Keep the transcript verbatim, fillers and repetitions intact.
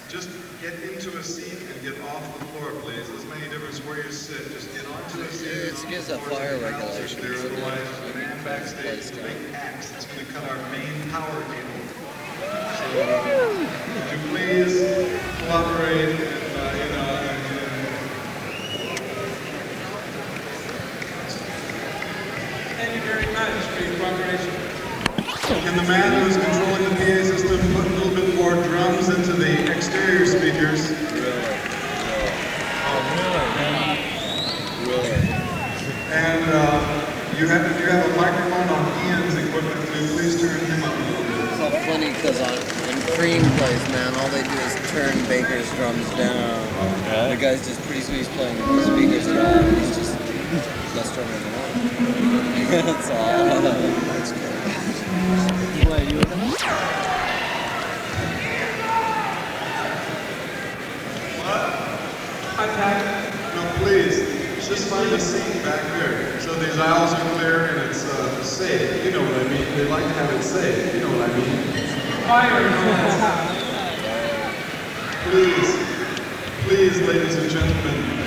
just get into a seat and get off the floor, please. There's many difference where you sit. Just get onto a seat. It's against the fire regulations. There, otherwise, the man backstage is a big axe that's going to cut our main power cable. So, would you please cooperate and, uh, you know, and, Thank you very much for your cooperation. can the man who's controlling the P A system put a little bit more drums into the exterior speakers? And uh, you have, if you have a microphone on Ian's equipment, please, please turn him up a little bit. It's all funny because on in Cream Place, man, all they do is turn Baker's drums down. Yeah. The guy's just pretty sweet. He's playing the speakers at all. He's just less drumming than one. That's all. That's good. What, you Hi, Pat. No, please, just find a seat back there. So these aisles are clear and it's uh, safe. You know what I mean? They like to have it safe. You know what I mean? Fire. Please, please, ladies and gentlemen,